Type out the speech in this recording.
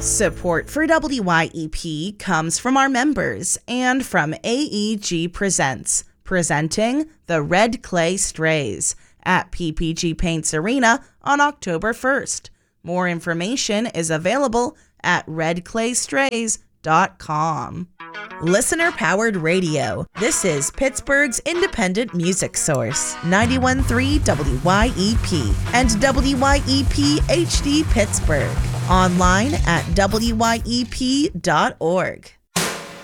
Support for WYEP comes from our members and from AEG Presents, presenting the Red Clay Strays at PPG Paints Arena on October 1st. More information is available at redclaystrays.com. Listener-powered radio. This is Pittsburgh's independent music source, 91.3 WYEP and WYEP HD Pittsburgh. Online at WYEP.org.